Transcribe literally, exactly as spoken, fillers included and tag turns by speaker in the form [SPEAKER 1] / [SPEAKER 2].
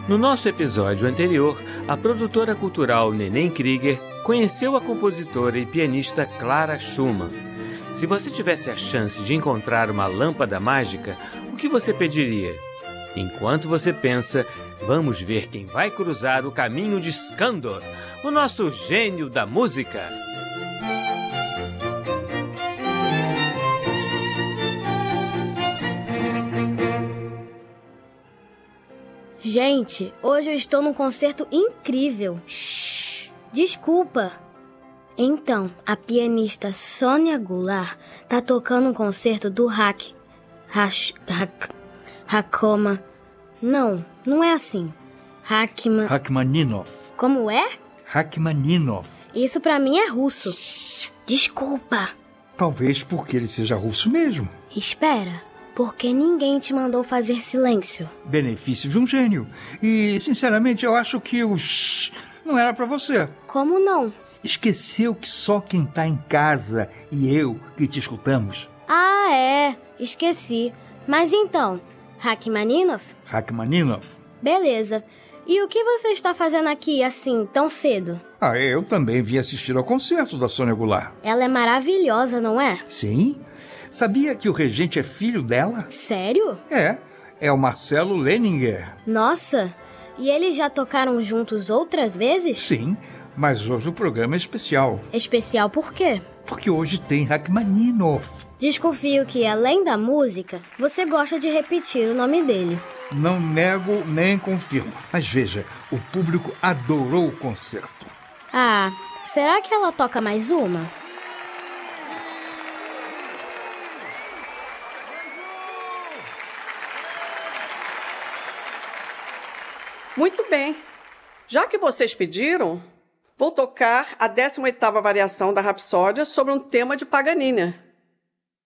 [SPEAKER 1] No nosso episódio anterior, a produtora cultural Neném Krieger conheceu a compositora e pianista Clara Schumann. Se você tivesse a chance de encontrar uma lâmpada mágica, o que você pediria? Enquanto você pensa, vamos ver quem vai cruzar o caminho de Skandor, o nosso gênio da música.
[SPEAKER 2] Gente, hoje eu estou num concerto incrível. Shhh, desculpa. Então, a pianista Sonia Goulart tá tocando um concerto do Hack... Hash... Hack... Hakoma... Não, não é assim. Hakma...
[SPEAKER 3] Rachmaninoff.
[SPEAKER 2] Como é?
[SPEAKER 3] Rachmaninoff.
[SPEAKER 2] Isso pra mim é russo. Shhh, desculpa.
[SPEAKER 3] Talvez porque ele seja russo mesmo.
[SPEAKER 2] Espera, porque ninguém te mandou fazer silêncio.
[SPEAKER 3] Benefício de um gênio. E, sinceramente, eu acho que o shhh não era pra você.
[SPEAKER 2] Como não?
[SPEAKER 3] Esqueceu que só quem tá em casa e eu que te escutamos.
[SPEAKER 2] Ah, é. Esqueci. Mas então, Rachmaninoff?
[SPEAKER 3] Rachmaninoff.
[SPEAKER 2] Beleza. E o que você está fazendo aqui, assim, tão cedo?
[SPEAKER 3] Ah, eu também vim assistir ao concerto da Sonia Goulart.
[SPEAKER 2] Ela é maravilhosa, não é?
[SPEAKER 3] Sim. Sabia que o regente é filho dela?
[SPEAKER 2] Sério?
[SPEAKER 3] É. É o Marcelo Leninger.
[SPEAKER 2] Nossa. E eles já tocaram juntos outras vezes?
[SPEAKER 3] Sim. Mas hoje o programa é especial.
[SPEAKER 2] Especial por quê?
[SPEAKER 3] Porque hoje tem Rachmaninoff.
[SPEAKER 2] Desconfio que, além da música, você gosta de repetir o nome dele.
[SPEAKER 3] Não nego nem confirmo. Mas veja, o público adorou o concerto.
[SPEAKER 2] Ah, será que ela toca mais uma?
[SPEAKER 4] Muito bem. Já que vocês pediram, vou tocar a décima oitava variação da Rapsódia sobre um tema de Paganini.